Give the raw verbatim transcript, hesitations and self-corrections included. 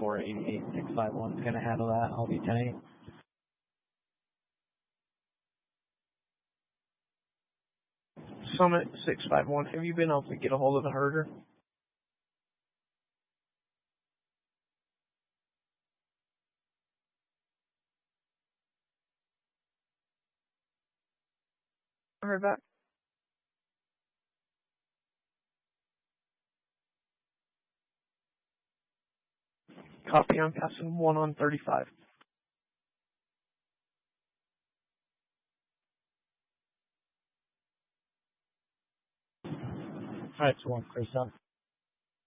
four eight eight six five one is going to handle that. I'll be ten eight. Summit six five one, have you been able to get a hold of the herder? I heard that. Copy, I'm passing one on thirty-five. Alright, so one, Chris,